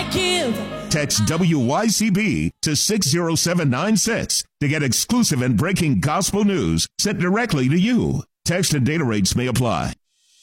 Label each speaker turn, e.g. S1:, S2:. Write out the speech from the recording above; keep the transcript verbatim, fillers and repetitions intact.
S1: give.
S2: Text W Y C B to six zero seven nine six to get exclusive and breaking gospel news sent directly to you. Text and data rates may apply.